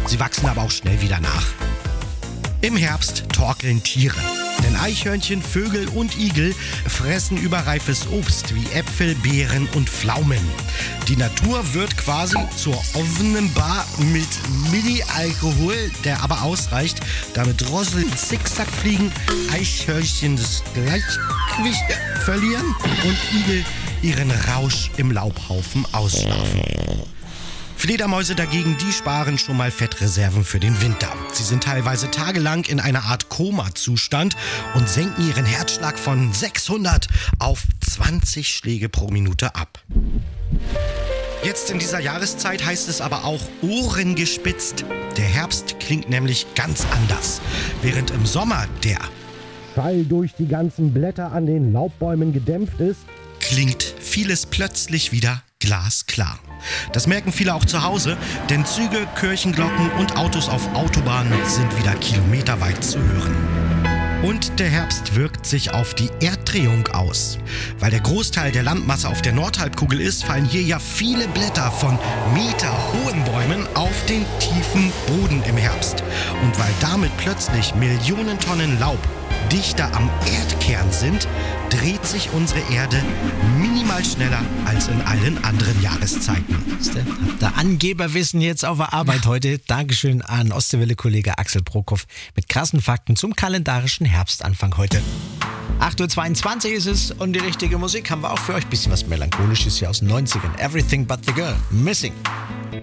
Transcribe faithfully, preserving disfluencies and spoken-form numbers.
Sie wachsen aber auch schnell wieder nach. Im Herbst torkeln Tiere. Denn Eichhörnchen, Vögel und Igel fressen überreifes Obst wie Äpfel, Beeren und Pflaumen. Die Natur wird quasi zur offenen Bar mit Mini-Alkohol, der aber ausreicht, damit Drosseln Zickzack fliegen, Eichhörnchen das Gleichgewicht verlieren und Igel ihren Rausch im Laubhaufen ausschlafen. Fledermäuse dagegen, die sparen schon mal Fettreserven für den Winter. Sie sind teilweise tagelang in einer Art Koma-Zustand und senken ihren Herzschlag von sechshundert auf zwanzig Schläge pro Minute ab. Jetzt in dieser Jahreszeit heißt es aber auch Ohren gespitzt. Der Herbst klingt nämlich ganz anders. Während im Sommer der Schall durch die ganzen Blätter an den Laubbäumen gedämpft ist, klingt vieles plötzlich wieder glasklar. Das merken viele auch zu Hause, denn Züge, Kirchenglocken und Autos auf Autobahnen sind wieder kilometerweit zu hören. Und der Herbst wirkt sich auf die Erddrehung aus. Weil der Großteil der Landmasse auf der Nordhalbkugel ist, fallen hier ja viele Blätter von meterhohen Bäumen auf den tiefen Boden im Herbst. Und weil damit plötzlich Millionen Tonnen Laub dichter am Erdkern sind, dreht sich unsere Erde minimal schneller als in allen anderen Jahreszeiten. Habt ihr Angeberwissen jetzt auf der Arbeit heute? Dankeschön an Ostseewelle-Kollege Axel Brockhoff mit krassen Fakten zum kalendarischen Herbstanfang heute. acht Uhr zweiundzwanzig ist es und die richtige Musik haben wir auch für euch. Bisschen was Melancholisches hier aus den neunzigern. Everything but the girl. Missing.